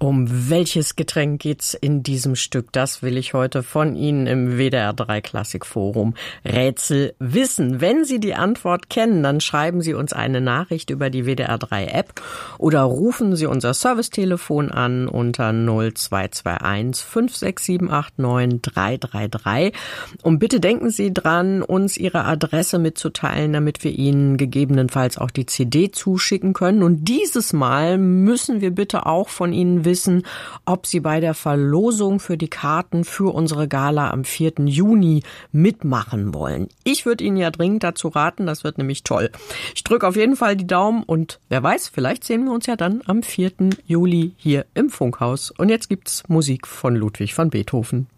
Um welches Getränk geht's in diesem Stück? Das will ich heute von Ihnen im WDR 3 Klassik Forum Rätsel wissen. Wenn Sie die Antwort kennen, dann schreiben Sie uns eine Nachricht über die WDR 3 App oder rufen Sie unser Servicetelefon an unter 0221 56789 333. Und bitte denken Sie dran, uns Ihre Adresse mitzuteilen, damit wir Ihnen gegebenenfalls auch die CD zuschicken können. Und dieses Mal müssen wir bitte auch von Ihnen wissen, ob Sie bei der Verlosung für die Karten für unsere Gala am 4. Juni mitmachen wollen. Ich würde Ihnen ja dringend dazu raten, das wird nämlich toll. Ich drücke auf jeden Fall die Daumen und wer weiß, vielleicht sehen wir uns ja dann am 4. Juli hier im Funkhaus. Und jetzt gibt's Musik von Ludwig van Beethoven.